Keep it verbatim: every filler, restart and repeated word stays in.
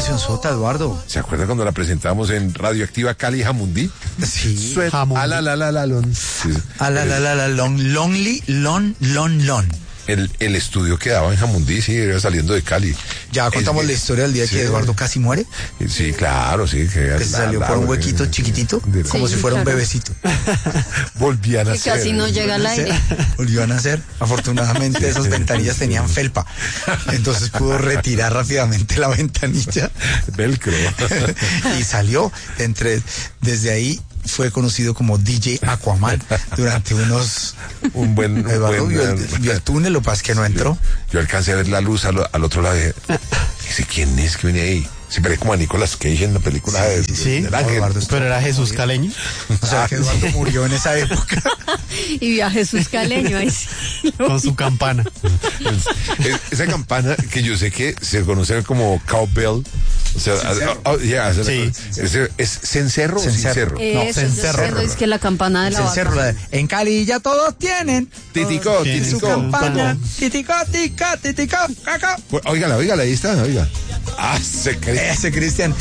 cancionzota, Eduardo. ¿Se acuerda cuando la presentábamos en Radioactiva Cali Jamundí? Sí. Sweat, Jamundí. a la la la la lon. Sí. A la la la la long, lonely, lon, lon, lon. El, el estudio quedaba en Jamundí, sí, era saliendo de Cali. Ya contamos Es- la historia del día sí. que Eduardo casi muere, Sí, claro, sí. Que, que se salió por un huequito chiquitito, De- como Sí, si fuera un claro. bebecito. Volvían a Que casi no llega al aire. Volvió a nacer. Afortunadamente esas ventanillas tenían felpa, entonces pudo retirar rápidamente la ventanilla Velcro. y salió. Entre, desde ahí fue conocido como D J Aquaman durante unos... Un buen... un Eduardo buen- vio, el, vio el túnel, lo que pasa es que no entró. Yo alcancé a ver la luz al, al otro lado de... Dice, ¿quién es que viene ahí? Se parece como a Nicolas Cage en la película de, Sí, sí. del Ángel. Eduardo Pero era Jesús Caleño. O sea que Eduardo murió en esa época. Y vi a Jesús Caleño ahí sí. Con su campana. Es- esa campana que yo sé que se conoce como cowbell. O sea, oh, oh, yeah, esa- Sí. ese- es cencerro o Cencerro. cencerro. No, Eso, cencerro. yo es que la campana de la Cencerro, vaca. la de, en Cali ya todos tienen. Titicó, todos tienen su titicó. campana. Titico, tica, titico, caca. Pues, óigala, óigala, ahí está, oiga. Ah, se cree. Ese Cristian.